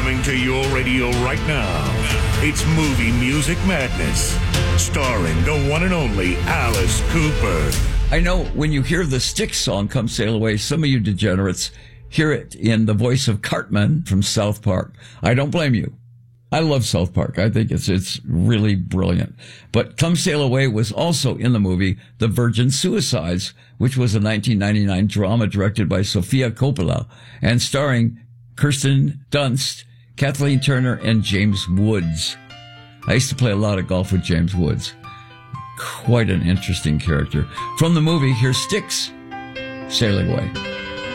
Coming to your radio right now, it's Movie Music Madness, starring the one and only Alice Cooper. I know when you hear the Styx song, Come Sail Away, some of you degenerates hear it in the voice of Cartman from South Park. I don't blame you. I love South Park. I think it's really brilliant. But Come Sail Away was also in the movie The Virgin Suicides, which was a 1999 drama directed by Sofia Coppola and starring Kirsten Dunst, Kathleen Turner, and James Woods. I used to play a lot of golf with James Woods. Quite an interesting character. From the movie, here's Styx, Sailing Away.